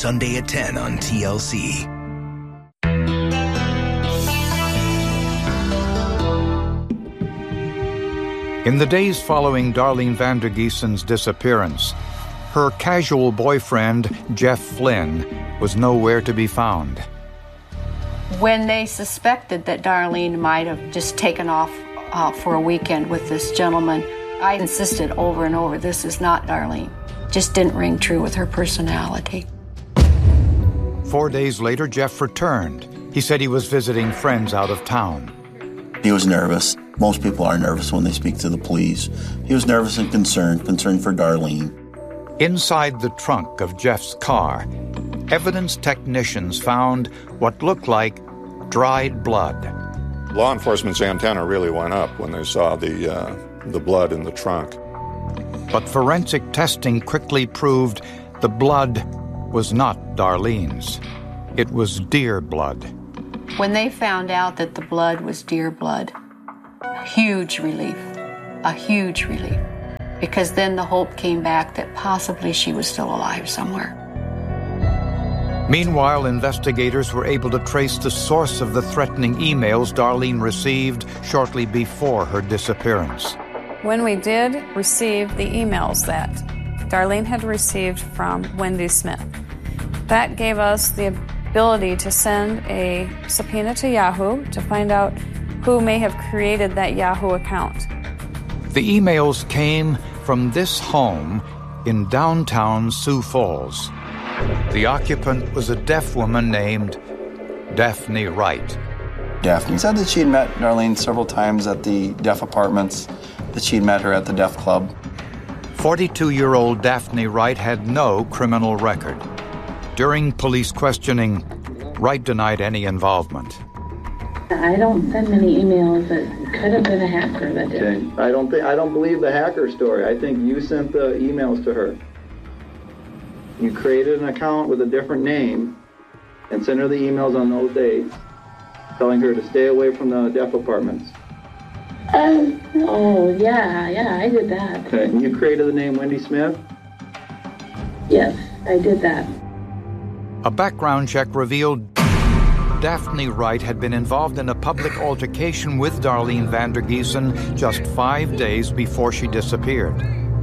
Sunday at 10 on TLC. In the days following Darlene Vander Giesen's disappearance, her casual boyfriend, Jeff Flynn, was nowhere to be found. When they suspected that Darlene might have just taken off for a weekend with this gentleman, I insisted over and over, this is not Darlene. Just didn't ring true with her personality. 4 days later, Jeff returned. He said he was visiting friends out of town. He was nervous. Most people are nervous when they speak to the police. He was nervous and concerned for Darlene. Inside the trunk of Jeff's car, evidence technicians found what looked like dried blood. Law enforcement's antenna really went up when they saw the blood in the trunk. But forensic testing quickly proved the blood was not Darlene's. It was deer blood. When they found out that the blood was deer blood, a huge relief, because then the hope came back that possibly she was still alive somewhere. Meanwhile, investigators were able to trace the source of the threatening emails Darlene received shortly before her disappearance. When we did receive the emails that Darlene had received from Wendy Smith, that gave us the ability to send a subpoena to Yahoo to find out who may have created that Yahoo account. The emails came from this home in downtown Sioux Falls. The occupant was a deaf woman named Daphne Wright. Daphne said that she had met Darlene several times at the deaf apartments, that she had met her at the deaf club. 42-year-old Daphne Wright had no criminal record. During police questioning, Wright denied any involvement. I don't send many emails. It could have been a hacker that did. Okay. I don't believe the hacker story. I think you sent the emails to her. You created an account with a different name and sent her the emails on those days, telling her to stay away from the deaf apartments. Yeah, I did that. Okay, and you created the name Wendy Smith? Yes, I did that. A background check revealed Daphne Wright had been involved in a public altercation with Darlene Vander Giesen just 5 days before she disappeared.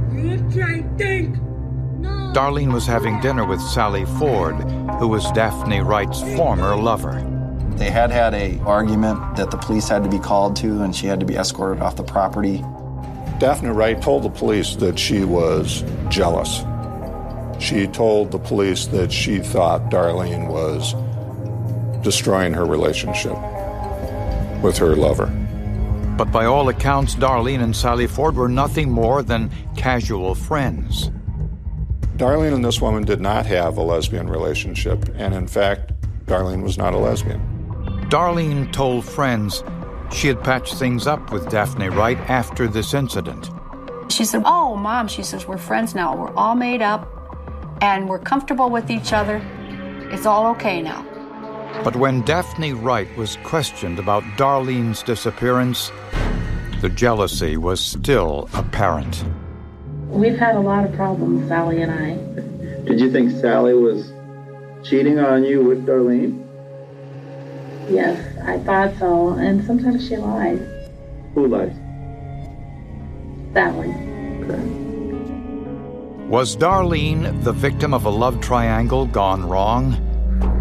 Darlene was having dinner with Sally Ford, who was Daphne Wright's former lover. They had an argument that the police had to be called to, and she had to be escorted off the property. Daphne Wright told the police that she was jealous. She told the police that she thought Darlene was destroying her relationship with her lover. But by all accounts, Darlene and Sally Ford were nothing more than casual friends. Darlene and this woman did not have a lesbian relationship, and in fact, Darlene was not a lesbian. Darlene told friends she had patched things up with Daphne Wright after this incident. She said, "Oh, Mom," she says, "we're friends now. We're all made up, and we're comfortable with each other. It's all okay now." But when Daphne Wright was questioned about Darlene's disappearance, the jealousy was still apparent. We've had a lot of problems, Sally and I. Did you think Sally was cheating on you with Darlene? Yes, I thought so, and sometimes she lies. Who lies? Sally. Okay. Was Darlene the victim of a love triangle gone wrong?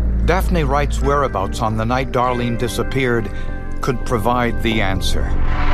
Daphne Wright's whereabouts on the night Darlene disappeared could provide the answer.